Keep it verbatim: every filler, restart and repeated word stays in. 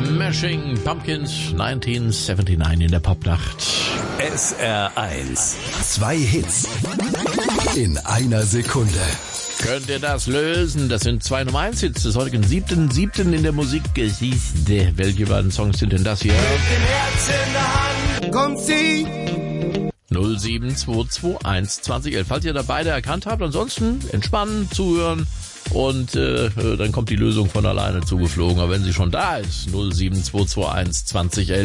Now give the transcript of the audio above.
Smashing Pumpkins neunzehnhundertneunundsiebzig in der Popnacht. S R eins. Zwei Hits in einer Sekunde. Könnt ihr das lösen? Das sind zwei Nummer eins Hits des heutigen siebten siebten in der Musikgeschichte. Welche beiden Songs sind denn das hier? Mit dem Herz in der Hand kommt sie. null sieben zwei zwei eins zwanzig elf. Falls ihr da beide erkannt habt, ansonsten entspannen, zuhören und äh, dann kommt die Lösung von alleine zugeflogen. Aber wenn sie schon da ist, null sieben zwei zwei eins zwanzig elf.